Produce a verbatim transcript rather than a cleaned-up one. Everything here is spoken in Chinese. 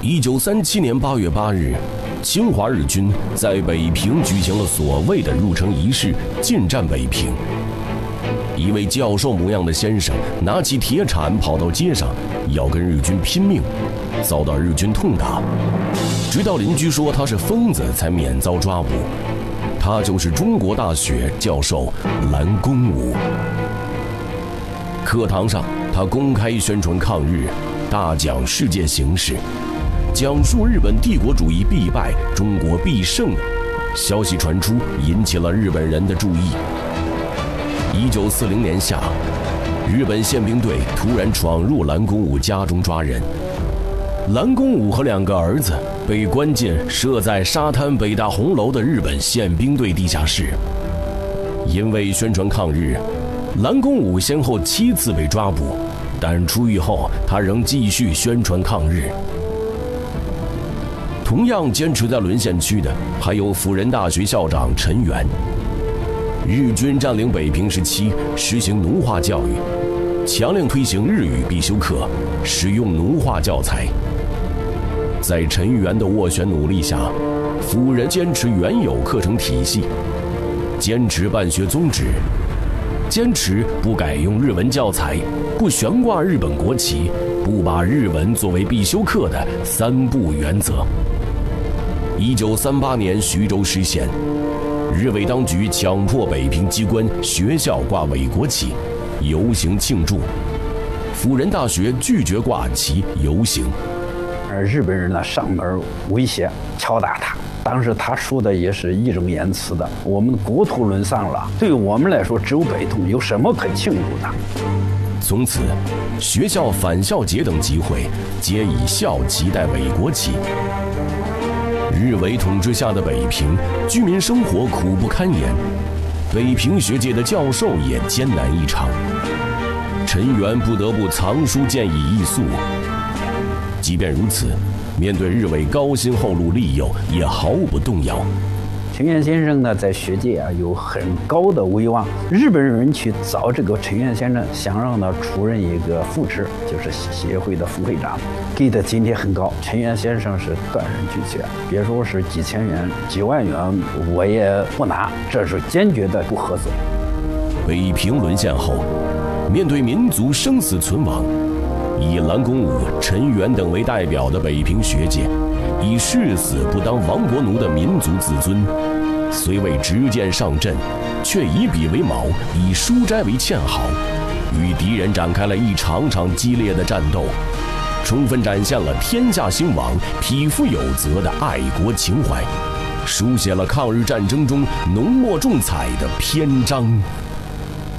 一九三七年八月八日，侵华日军在北平举行了所谓的入城仪式，进占北平。一位教授模样的先生拿起铁铲跑到街上，要跟日军拼命，遭到日军痛打，直到邻居说他是疯子才免遭抓捕。他就是中国大学教授蓝公武。课堂上，他公开宣传抗日，大讲世界形势，讲述日本帝国主义必败，中国必胜。消息传出，引起了日本人的注意。一九四零年夏，日本宪兵队突然闯入蓝公武家中抓人，蓝公武和两个儿子被关进设在沙滩北大红楼的日本宪兵队地下室。因为宣传抗日，蓝公武先后七次被抓捕，但出狱后他仍继续宣传抗日。同样坚持在沦陷区的还有辅仁大学校长陈元。日军占领北平时期，实行奴化教育，强令推行日语必修课，使用奴化教材。在陈元的斡旋努力下，辅仁坚持原有课程体系，坚持办学宗旨，坚持不改用日文教材，不悬挂日本国旗，不把日文作为必修课的三不原则。一九三八年徐州失陷，日伪当局强迫北平机关、学校挂伪国旗，游行庆祝。辅仁大学拒绝挂旗游行。 而日本人呢，上门威胁、敲打他。当时他说的也是义正言辞的：“我们国土沦丧了，对我们来说只有悲痛，有什么可庆祝的？” 从此，学校返校节等集会皆以校旗代伪国旗。日伪统治下的北平，居民生活苦不堪言，北平学界的教授也艰难异常。陈元不得不藏书建议艺诉。即便如此，面对日伪高薪厚禄利诱，也毫不动摇。 陈元先生呢，在学界啊有很高的威望。日本人去找这个陈元先生，想让他出任一个副职，就是协会的副会长，给的津贴很高。陈元先生是断然拒绝，别说是几千元、几万元，我也不拿，这是坚决的不合作。 北平沦陷后，面对民族生死存亡，以蓝公武、陈元等为代表的北平学界，以誓死不当亡国奴的民族自尊，虽未执剑上阵，却以笔为矛，以书斋为堑壕，与敌人展开了一场场激烈的战斗，充分展现了天下兴亡、匹夫有责的爱国情怀，书写了抗日战争中浓墨重彩的篇章。